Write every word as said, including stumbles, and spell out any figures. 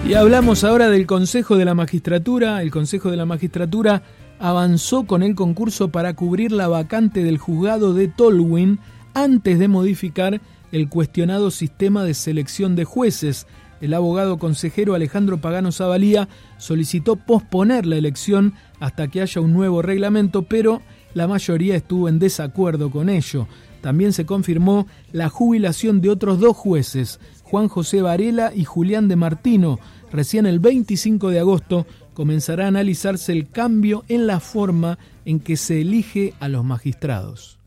Y hablamos ahora del Consejo de la Magistratura. El Consejo de la Magistratura avanzó con el concurso para cubrir la vacante del juzgado de Tolwyn antes de modificar el cuestionado sistema de selección de jueces. El abogado consejero Alejandro Pagano Zavalía solicitó posponer la elección hasta que haya un nuevo reglamento, pero la mayoría estuvo en desacuerdo con ello. También se confirmó la jubilación de otros dos jueces, Juan José Varela y Julián de Martino. Recién el veinticinco de agosto comenzará a analizarse el cambio en la forma en que se elige a los magistrados.